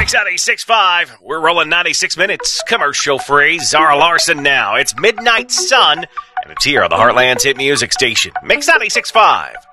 Mix 96.5. We're rolling 96 minutes. Commercial free. Zara Larson now. It's Midnight Sun, and it's here on the Heartland's hit music station. Mix 96.5.